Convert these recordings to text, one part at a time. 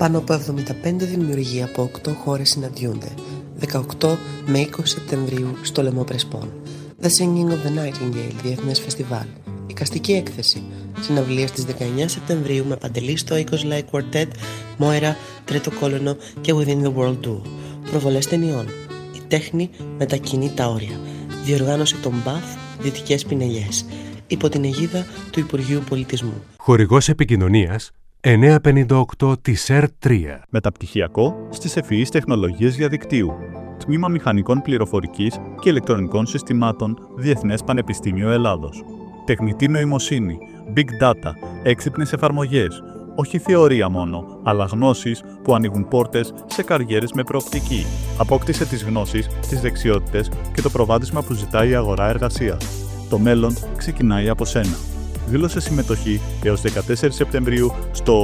Πάνω από 75 δημιουργοί από 8 χώρες συναντιούνται 18 με 20 Σεπτεμβρίου στο λαιμό Πρεσπών. The Singing of the Nightingale Διεθνές Φεστιβάλ. Εικαστική έκθεση. Συναυλία στις 19 Σεπτεμβρίου με Παντελή Στόικος Light Quartet, Μόερα, Τρίτο Κόλωνο και Within the World Duo. Προβολές ταινιών. Η τέχνη μετακινεί τα όρια. Διοργάνωση των Μπαθ, Δυτικές Πινελιές. Υπό την αιγίδα του Υπουργείου Πολιτισμού. Χορηγός επικοινωνίας 958 της ΕΡΤ3. Μεταπτυχιακό στις ευφυείς τεχνολογίες διαδικτύου. Τμήμα Μηχανικών Πληροφορικής και Ηλεκτρονικών Συστημάτων, Διεθνές Πανεπιστήμιο Ελλάδος. Τεχνητή νοημοσύνη, Big Data, έξυπνες εφαρμογές. Όχι θεωρία μόνο, αλλά γνώσεις που ανοίγουν πόρτες σε καριέρες με προοπτική. Απόκτησε τις γνώσεις, τις δεξιότητες και το προβάδισμα που ζητάει η αγορά εργασίας. Το μέλλον ξεκινάει από σένα. Δήλωσε συμμετοχή έως 14 Σεπτεμβρίου στο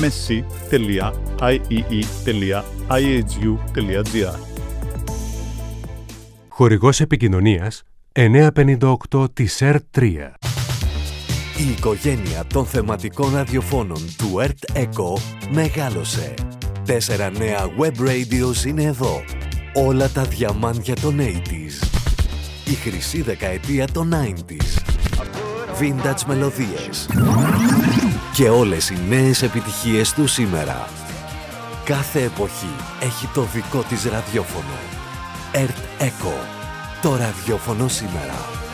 msc.iee.ihu.gr. Χορηγός επικοινωνίας 958 της ΕΡΤ3. Η οικογένεια των θεματικών ραδιοφώνων του ΕΡΤ ΕΚΟ μεγάλωσε. 4 νέα web radios είναι εδώ. Όλα τα διαμάντια των 80s. Η χρυσή δεκαετία των 90s. Vintage μελωδίες. Και όλες οι νέες επιτυχίες του σήμερα. Κάθε εποχή έχει το δικό της ραδιόφωνο. ΕΡΤ ΕΚΟ. Το ραδιόφωνο σήμερα.